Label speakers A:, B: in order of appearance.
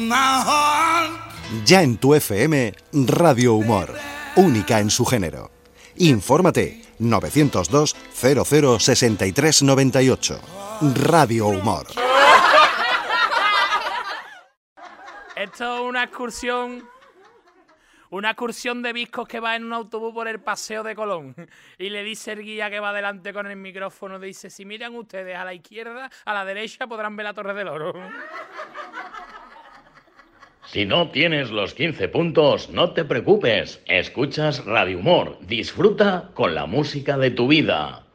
A: Ya en tu FM, Radio Humor, única en su género. Infórmate 902 00 63 98. Radio Humor.
B: Esto es una excursión de viscos que va en un autobús por el Paseo de Colón. Y le dice el guía que va adelante con el micrófono, dice, si miran ustedes a la izquierda, a la derecha podrán ver la Torre del Oro.
C: Si no tienes los 15 puntos, no te preocupes. Escuchas Radio Humor. Disfruta con la música de tu vida.